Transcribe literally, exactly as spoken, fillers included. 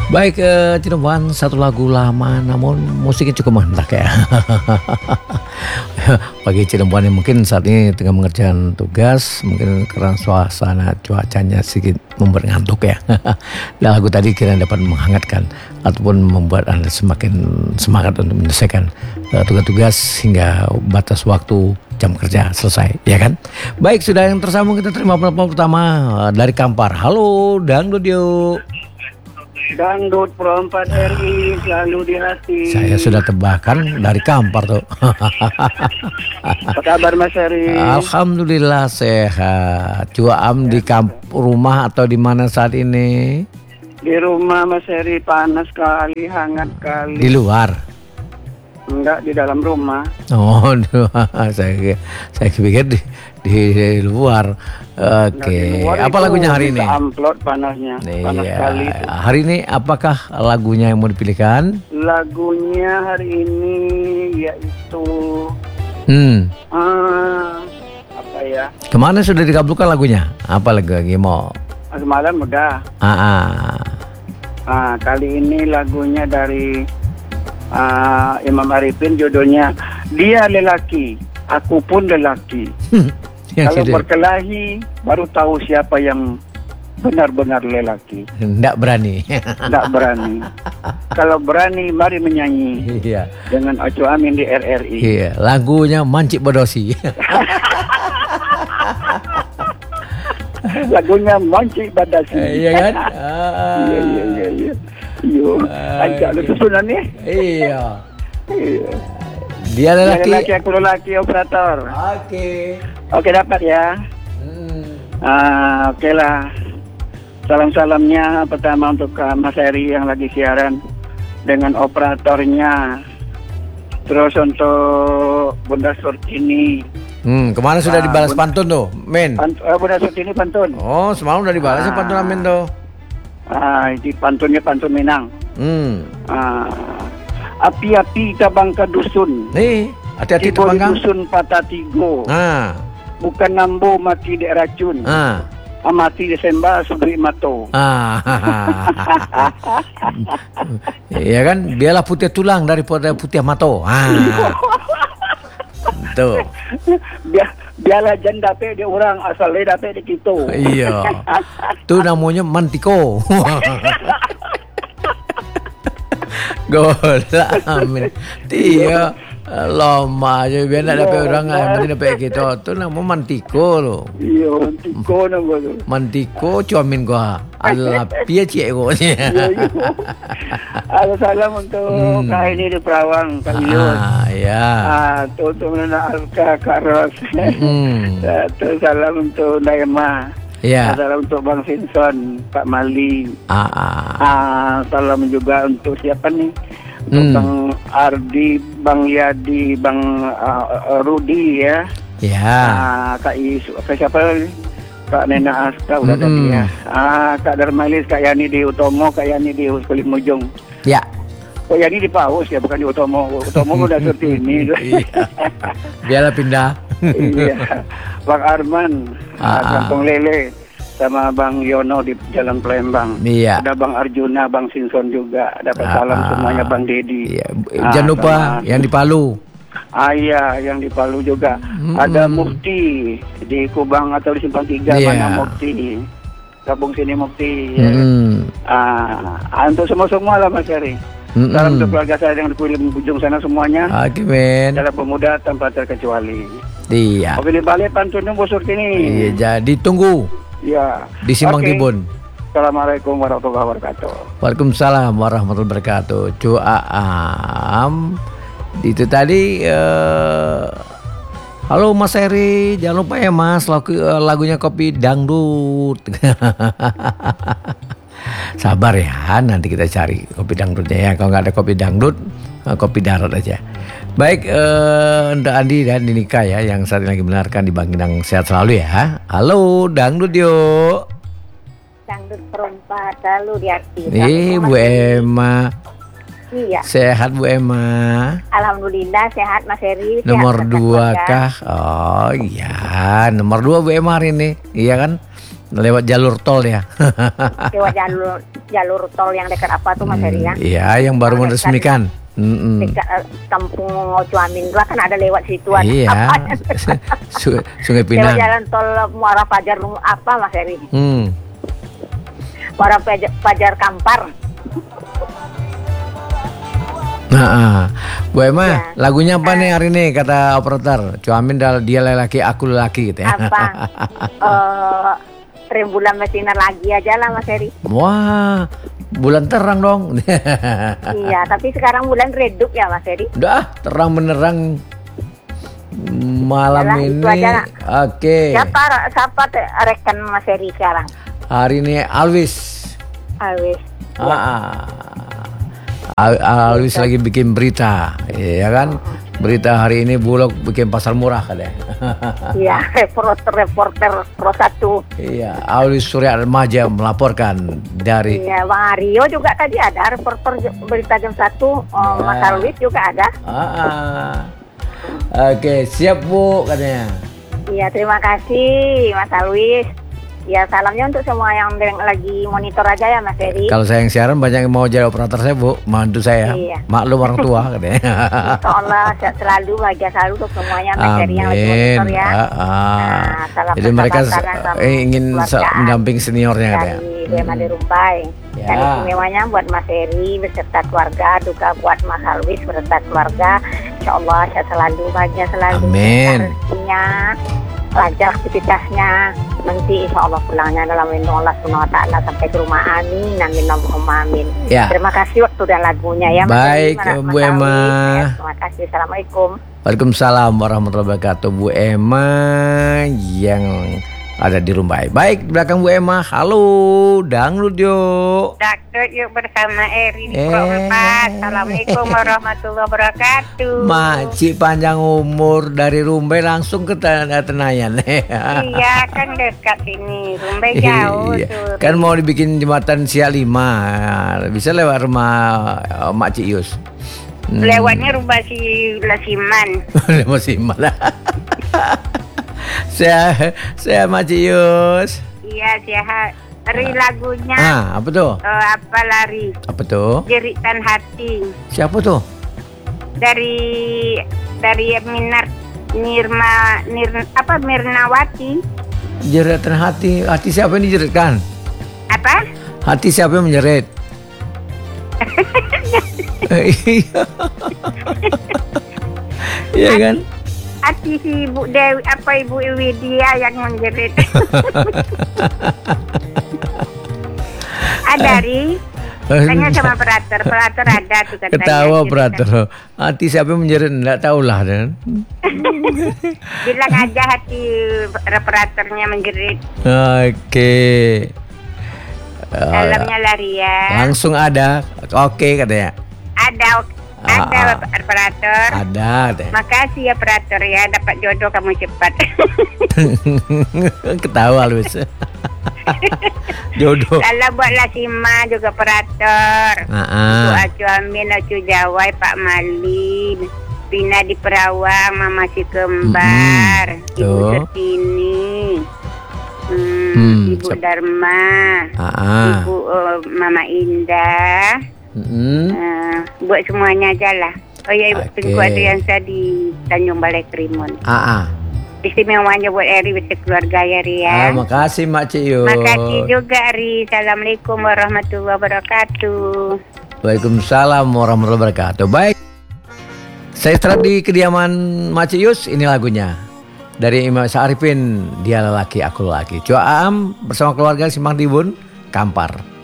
Baik, eh, Cirebon, satu lagu lama namun musiknya cukup mantap ya. Bagi Cirebon yang mungkin saat ini tengah mengerjakan tugas, mungkin karena suasana cuacanya sedikit membuat ngantuk ya. Dan lagu tadi kira dapat menghangatkan ataupun membuat Anda semakin semangat untuk menyelesaikan uh, tugas-tugas hingga batas waktu jam kerja selesai, ya kan? Baik, sudah yang tersambung, kita terima penelpon pertama uh, dari Kampar. Halo, Dangdut yuk. Dangdut perempat R I selalu di hati. Saya sudah tebakan dari Kampar tuh. Apa kabar Mas Heri? Alhamdulillah sehat. Cuam di kamp rumah atau di mana saat ini? Di rumah Mas Heri, panas sekali, hangat sekali. Di luar? Enggak, di dalam rumah. Oh, saya saya pikir di, di, di luar. Oke. Luar Apa itu lagunya hari ini? Amplot panasnya, panas Iya. sekali. Hari ini apakah lagunya yang mau dipilihkan? Lagunya hari ini yaitu Hmm. ah, apa ya? Kemana sudah dikabulkan lagunya? Apa lagu lagi mau? Semalam udah. Ah, ah. Ah, kali ini lagunya dari ah, Imam Arifin, judulnya Dia Lelaki, Aku Pun Lelaki. Yang Kalau sudah- berkelahi baru tahu siapa yang benar-benar lelaki. Nggak berani. Tidak berani. Kalau berani mari menyanyi Iya. dengan Ojo Amin di R R I. Iya, lagunya Mancik Bodosi. Lagunya Mancik Badasi. Iya kan? Iya iya iya iya. Yo, ajak lu susunan nih. Iya. Iya. Dia Yang lelaki. lelaki aku lelaki operator. Oke. Oke, dapat ya. Hmm. Ah, oke lah. Salam-salamnya pertama untuk uh, Mas Heri yang lagi siaran dengan operatornya. Terus untuk Bunda Surtini. Hmm, kemana sudah Ah, dibalas bun- pantun tuh, Men? Pant- uh, Bunda Surtini pantun. Oh, semalam udah dibalas ya Ah. pantun Amin tuh. Ah, ini pantunnya pantun Minang. Hmm. Ah, api-api tabang ke dusun. Nih, hati-hati Tibo di terbangkang. dusun patah tigo. Ah. Bukan nambo mati dek racun. Ah. Amati Desember subri mato. Ah. Iya kan? Biarlah putih tulang daripada putih mato. Ah. Tuh. Biar biarlah jan dape di orang asal dia dape di kita. Iya. Itu namanya mantiko. Gola Amin. Iya. Lama aja biar nak dapat orang yang penting dapat kita. Tu nama mantiko lo. Iya, tiko nama tu. Mantiko cuamin gua. Alah pia cik gua. Ada salam untuk Hmm. Kak ini di Perawang, Kak Yus. Ah, ya. Ah, tu tu mana Alka, Kak Ros. Hmm. Ah, tu salam untuk Naima. Ya. Salam untuk Bang Sinson, Pak Mali. Ah, ah. Ah, salam juga untuk siapa nih? Untuk Hmm. Bang Ardi, Bang Yadi, Bang uh, Rudi ya. Ya. Ah, Kak Isu, Kak siapa lagi? Kak Nena Aska udah Mm-mm. tadi ya. Ah, Kak Darmalis, Kak Yani di Utomo, Kak Yani di Kulit Mujung. Ya. Oh, Yani di Paus ya, bukan di Utomo. Utomo udah seperti ini. Iya. Biarlah pindah. Iya. Bang Arman, Ah, ah. Kampung Lele, sama Bang Yono di Jalan Palembang. Iya. Ada Bang Arjuna, Bang Sinson juga. Dapat Ah, salam ah. semuanya, Bang Dedi. Iya. Ah, Jangan lupa sama- yang di Palu. Ah iya, yang di Palu juga. Mm-mm. Ada Mukti di Kubang atau di Simpang Tiga, Iya. mana Mukti. Gabung sini Mukti. Ya. Hmm. Ah, untuk semua-semua lah Mas Heri. Mm-mm. Salam untuk keluarga saya yang di Kulit Bujung sana semuanya. Oke, Men. Dalam pemuda tanpa terkecuali. Iya. Oke, balik pantunnya Bu Surtini. Iya, jadi tunggu Iya. di Simpang Oke. Tibun. Assalamualaikum warahmatullahi wabarakatuh. Waalaikumsalam warahmatullahi wabarakatuh. Cuaam. Itu tadi eh, halo Mas Heri, jangan lupa ya Mas lagu, eh, lagunya Kopi Dangdut. Sabar ya, nanti kita cari kopi dangdutnya ya. Kalau nggak ada kopi dangdut, eh, kopi darat aja. Baik, eh, untuk Andi dan Dinika ya yang saat ini lagi mendengarkan di Bangkinang, sehat selalu ya. Halo Dangdut yuk. Dangdut perempat selalu di hati. Nih Bu Emma. Iya. Sehat Bu Emma. Alhamdulillah sehat Mas Heri. Sehat Nomor serta dua keluarga. kah? Oh iya, nomor dua Bu Emma hari ini, iya kan? Lewat jalur tol ya. Lewat jalur jalur tol yang dekat apa tuh Mas Heri ya? Iya, yang baru meresmikan. Mm-mm. Dekat uh, kampung Ocuamin lah kan ada lewat situ ada Iya. apa? Sungai, Sungai Lewat Pinang. jalan tol Muara Fajar apa Mas Heri? Hmm. Muara Fajar, Fajar Kampar. Nah, ah. Bu Emma, Ya. lagunya apa nih hari ini kata operator? Cuamin dal- dia lelaki, aku lelaki gitu ya. Apa? Eh, rembulan bersinar lagi aja lah Mas Heri. Wah, bulan terang dong. Iya, tapi sekarang bulan redup ya Mas Heri. Udah terang benerang malam Yalah, itu ini. aja. Oke. Siapa siapa te- rekan Mas Heri sekarang? Hari ini Alwis. Awis. Ah, ah. Al- Alwis lagi bikin berita, ya kan? Berita hari ini Bulog bikin pasar murah katanya. Iya, reporter reporter Pro satu. Iya, Alwis Surya Remaja melaporkan dari. Iya, Bang Aryo juga tadi ada reporter j- berita jam satu. Oh, Ya. Mas Alwis juga ada. Ah, ah. Oke, siap Bu katanya. Iya, terima kasih Mas Alwis. Ya, salamnya untuk semua yang deng- lagi monitor aja ya Mas Heri. Kalau saya yang siaran banyak yang mau jadi operator saya Bu, mantu saya. Iya. Maklum orang tua katanya. Insya Allah sehat selalu, bahagia selalu untuk semuanya Mas Heri yang lagi Amin. monitor ya. Ah, ah. Nah, salam Jadi mereka persahabatan sama eh, ingin sa- keluargaan mendamping seniornya katanya. dari B M A di Rumbai. Ya. Dan istimewanya buat Mas Heri beserta keluarga, juga buat Mas Alwis beserta keluarga. Insya Allah sehat selalu, bahagia selalu. Amin. Rezekinya, lancar aktivitasnya. Nanti insya Allah pulangnya dalam lindung Allah subhanahu wa taala sampai ke rumah. Amin. Amin. Allahumma amin. Ya. Terima kasih waktu dan lagunya ya Mas Baik, Heri, Mas Bu Emma. Alwis. Ya, terima kasih. Assalamualaikum. Waalaikumsalam warahmatullahi wabarakatuh. Bu Emma yang ada di Rumbai. Baik, belakang Bu Emma. Halo, dangdut yuk. Dangdut yuk bersama Eri di Eh. Prolepas. Assalamualaikum warahmatullahi wabarakatuh. Makcik panjang umur dari Rumbai langsung ke Ten- Tenayan. Iya kan dekat sini, Rumbai jauh Iya. tuh. Kan mau dibikin jembatan Siak lima. Bisa lewat rumah eh, Makcik Yus. Hmm. Lewatnya rumah si Lasiman. Masih malah. Saya saya Makcik Yus. Iya sehat. Eri lagunya Ah, apa tuh? eh, apa lari? Apa tuh? Jeritan hati Siapa tuh? dari dari Minar Nirma Nir apa Mirnawati Jeretan hati. Hati siapa yang dijeretkan? apa? Hati siapa yang menjerit? Iya. Iya kan? Hati si Ibu Dewi apa Ibu Widya yang menjerit. Ada Ri. Tanya sama operator, operator ada tuh katanya. Ketawa Jeritan. operator. Hati siapa yang menjerit? Enggak tahulah kan. Bilang aja hati operatornya menjerit. Oke. Eh, Dalamnya lari ya. langsung ada. Oke katanya. Ada Ah, ada ah. operator. Ada katanya. Makasih ya operator ya, dapat jodoh kamu cepat. Ketawa lu. Jodoh. Kalau buat Lasima juga operator. Ah, Bu ah. Acu Amin, Acu Jawai, Pak Malin, Pina di Perawang, Mama si Kembar, Mm-mm. Ibu Tuh. Setini, hmm, Hmm, Ibu siap. Dharma, Ah, ah. Ibu eh, Mama Indah, Mm-mm. eh, buat semuanya aja lah. Oh ya, Ibu Oke. Tengku Adriansa di Tanjung Balai Kerimun. Ah, ah. Istimewanya buat Eri beserta keluarga ya, Ri Ah, ya. makasih Makcik Yus. Makasih juga, Ri. Assalamualaikum warahmatullahi wabarakatuh. Waalaikumsalam warahmatullahi wabarakatuh. Baik. Saya setelah di kediaman Makcik Yus, ini lagunya. Dari Imam Syarifin, dia lelaki, aku lelaki. Cua Am bersama keluarga Simpang Tibun, Kampar.